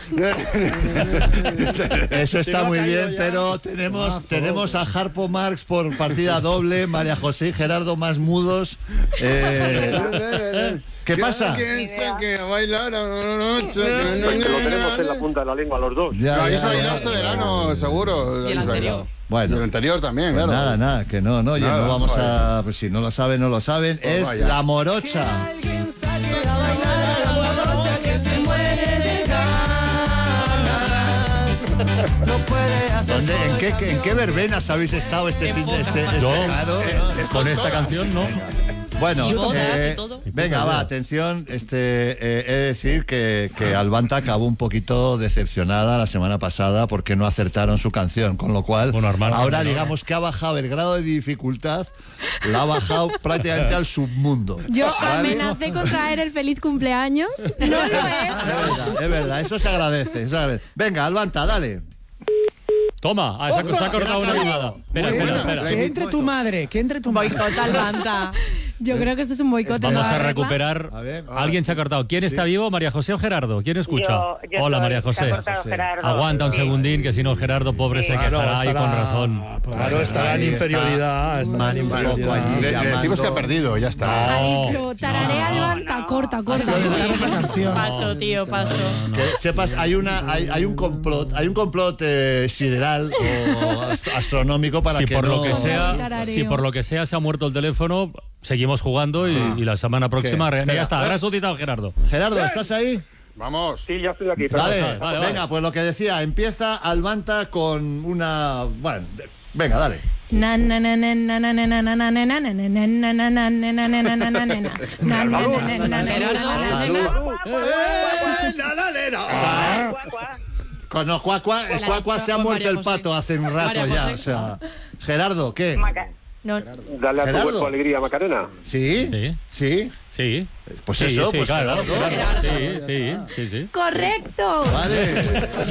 Eso está muy bien, pero tenemos a Harpo Marx por partida doble, María José y Gerardo más mudos. ¿Qué pasa? Que bailar Lo tenemos en la punta de la lengua los dos. Ya habéis bailado este verano, seguro. Y el anterior. Bueno, Y el anterior también, pues claro. nada, que no, oye, Nada, no vamos joder. a... Pues si no lo saben, no lo saben. Pues Es vaya. La Morocha. ¿En qué verbenas habéis estado este fin de Yo, verano? con esta canción, no. Bueno, Y bodas y todo. venga, va, atención. He de decir que Albanta acabó un poquito decepcionada la semana pasada porque no acertaron su canción, con lo cual Bueno, hermano, ahora no. digamos que ha bajado el grado de dificultad, la ha bajado prácticamente al submundo. Yo ¿Vale? amenacé con traer el feliz cumpleaños. No lo he hecho. Es verdad, eso se agradece. Venga, Albanta, dale. Toma, se ha cortado una llamada. Espera. Que entre tu madre, Boicot al Banta. Yo creo que esto es un boicot. Vamos ¿no? a recuperar. A ver. Alguien se ha cortado. ¿Quién está vivo? ¿María José o Gerardo? ¿Quién escucha? Yo Hola, soy. María José. Se ha cortado Gerardo. Aguanta un Sí. segundín, que si no Gerardo, pobre, se quejará ahí con razón. Claro, estará en Ahí inferioridad. Estará en Manu un poco inferioridad. allí. Le llamando. decimos que ha perdido, ya está. Ha dicho, tararea Albanta, corta. Esa canción. Paso, tío, paso. Que sepas, hay un complot sideral o astronómico para Si que por no... lo que sea, Tarareo. si por lo que sea se ha muerto el teléfono, seguimos jugando y la semana próxima ya está. Ha resucitado Gerardo. Gerardo, ¿estás ahí? Vamos. Sí, ya estoy aquí. Dale, vale. venga, pues lo que decía, empieza Albanta con una... Bueno, venga, dale. No, Cuacua se ha muerto el pato hace un rato María ya, José. o sea... Gerardo, ¿qué? No, Dale a tu Gerardo. cuerpo alegría, Macarena. ¿Sí? Sí. ¿Sí? Sí. Pues Sí, eso, sí, pues claro. Gerardo. Sí. correcto. Vale.